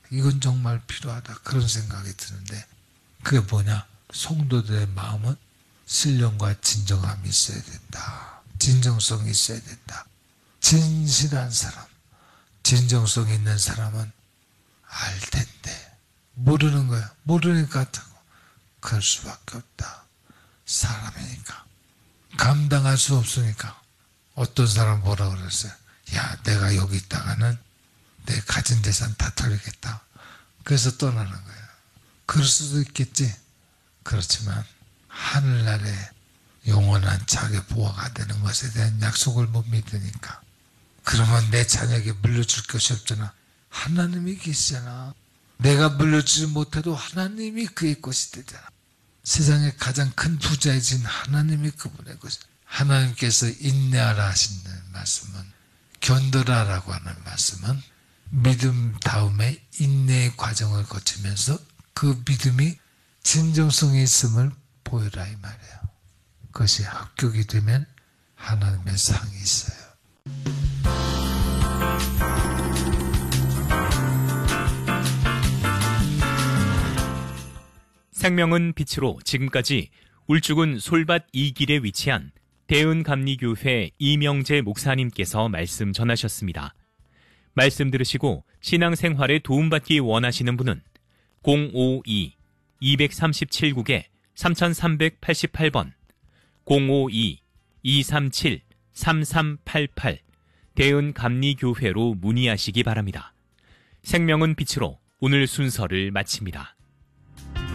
이건 정말 필요하다. 그런 생각이 드는데 그게 뭐냐? 성도들의 마음은 신령과 진정함이 있어야 된다. 진정성이 있어야 된다. 진실한 사람, 진정성 있는 사람은 알 텐데 모르는 거야. 모르니까 하고 그럴 수밖에 없다. 사람이니까. 감당할 수 없으니까. 어떤 사람 뭐라 그랬어요? 야, 내가 여기 있다가는 내 가진 재산 다 털리겠다. 그래서 떠나는 거예요. 그럴 수도 있겠지. 그렇지만 하늘나라에 영원한 자기 보화가 되는 것에 대한 약속을 못 믿으니까. 그러면 내 자녀에게 물려줄 것이 없잖아. 하나님이 계시잖아. 내가 물려주지 못해도 하나님이 그의 것이 되잖아. 세상에 가장 큰 부자이신 하나님이 그분의 것이. 하나님께서 인내하라 하시는 말씀은, 견뎌라라고 하는 말씀은 믿음 다음에 인내의 과정을 거치면서 그 믿음이 진정성이 있음을 보여라 이 말이에요. 그것이 합격이 되면 하나님의 상이 있어요. 생명은 빛으로 지금까지 울주군 솔밭 2길에 위치한 대은감리교회 이명재 목사님께서 말씀 전하셨습니다. 말씀 들으시고 신앙생활에 도움받기 원하시는 분은 052-237국에 3388번 052-237-3388 대은감리교회로 문의하시기 바랍니다. 생명은 빛으로 오늘 순서를 마칩니다.